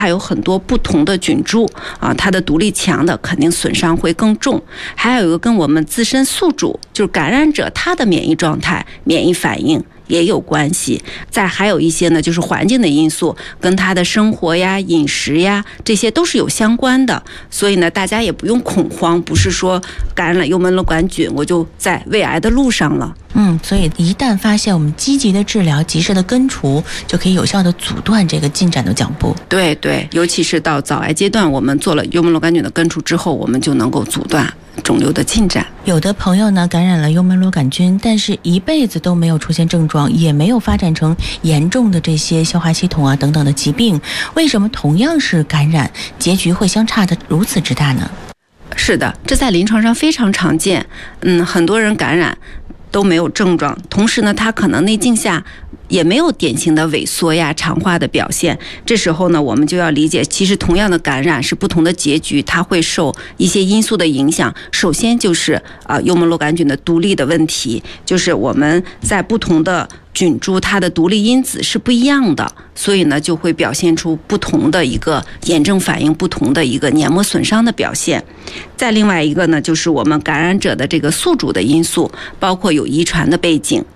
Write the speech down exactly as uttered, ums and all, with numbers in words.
还有很多不同的菌株啊，它的毒力强的肯定损伤会更重。还有一个跟我们自身宿主，就是感染者他的免疫状态、免疫反应也有关系。再还有一些呢，就是环境的因素，跟他的生活呀、饮食呀，这些都是有相关的。所以呢，大家也不用恐慌，不是说感染了幽门螺杆菌我就在胃癌的路上了。 嗯，所以一旦发现，我们积极的治疗、及时的根除，就可以有效的阻断这个进展的脚步。 对对，尤其是到早癌阶段，我们做了幽门螺杆菌的根除之后，我们就能够阻断肿瘤的进展。 有的朋友呢感染了幽门螺杆菌，但是一辈子都没有出现症状，也没有发展成严重的这些消化系统啊等等的疾病，为什么同样是感染，结局会相差的如此之大呢？ 是的，这在临床上非常常见。嗯，很多人感染都没有症状，同时呢，他可能内镜下也没有典型的萎缩呀、肠化的表现。这时候呢，我们就要理解，其实同样的感染是不同的结局，它会受一些因素的影响。首先就是啊、呃，幽门螺杆菌的独立的问题，就是我们在不同的菌株它的独立因子是不一样的，所以呢就会表现出不同的一个炎症反应，不同的一个黏膜损伤的表现。再另外一个呢，就是我们感染者的这个宿主的因素，包括有遗传的背景。